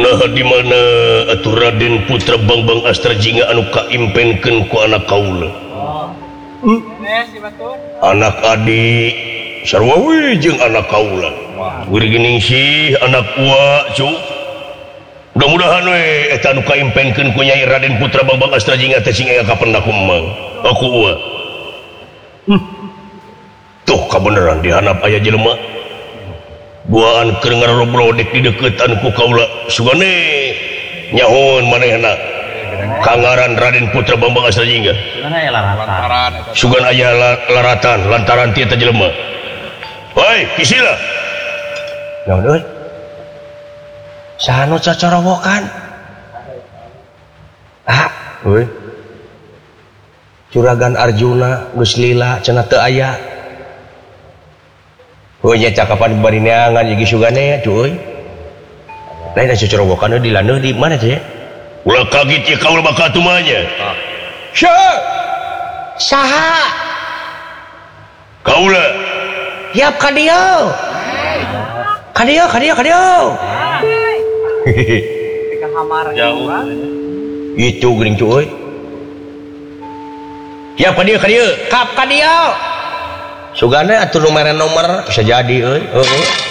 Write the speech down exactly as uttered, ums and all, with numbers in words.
Nah di mana atuh Raden putra Bambang Astrajinga anu kaimpenkeun ku anak kaula. Hmm? Anak adik sarua we jeung anak kaula. Geuring geuning sih anak ua cu. Mudah-mudahan we eta anu kaimpenkeun ku Nyai Raden putra Bambang Astrajinga teh sing aya kapendak mang. Aku ua. Hmm. Tuh kabeneran dihanap aya jelema. Buaan keur ngarobrodek di deukeutan ku kaula sugane nyahoon manehna kangaran Raden putra Bambang Astrajinga sugan aya laratan lantaran ti eta jelema. Hoi kisila naon euy saha nu cacorowokan ah euy Juragan Arjuna geus lila cenah teu aya. Oh nya cakapan bari neangan jeung sugane tuh euy. Lain asa corowokan di laneuh di mana teh? Ulah kaget ieu kaula bakal tumanya. Sya. Saha? Kaula. Yap ka dieu. Ka dieu, ka dieu, ka dieu. Ka kamar jauh. Itu geuning tuh euy. Yap ka dieu, ka dieu. Kap ka dieu. Sugana atuh nomor nomor bisa jadi euy. Heeh.